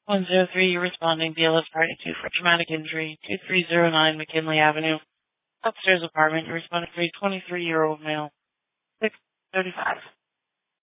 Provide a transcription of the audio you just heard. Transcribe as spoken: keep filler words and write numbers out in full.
one zero three, you're responding B L S Party two for traumatic injury, two three zero nine McKinley Avenue. Upstairs apartment, you're responding for a twenty-three-year-old male, six thirty-five.